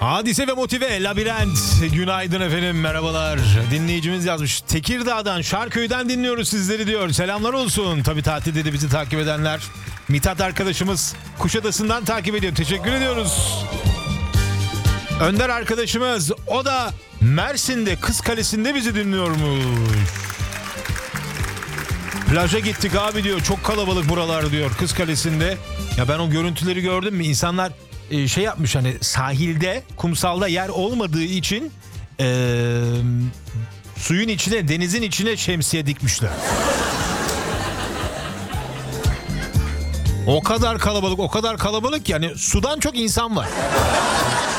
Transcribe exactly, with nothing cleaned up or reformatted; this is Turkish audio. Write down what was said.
Hadise ve Motive, Labirent. Günaydın efendim, merhabalar. Dinleyicimiz yazmış. Tekirdağ'dan, Şarköy'den dinliyoruz sizleri diyor. Selamlar olsun. Tabii tatilde de bizi takip edenler. Mithat arkadaşımız Kuşadası'ndan takip ediyor. Teşekkür ediyoruz. Önder arkadaşımız, o da Mersin'de, Kız Kalesi'nde bizi dinliyormuş. Plaja gittik abi diyor. Çok kalabalık buralar diyor, Kız Kalesi'nde. Ya ben o görüntüleri gördüm mü? İnsanlar e, şey yapmış, hani sahilde, kumsalda yer olmadığı için e, suyun içine, denizin içine şemsiye dikmişler. O kadar kalabalık, o kadar kalabalık yani, sudan çok insan var.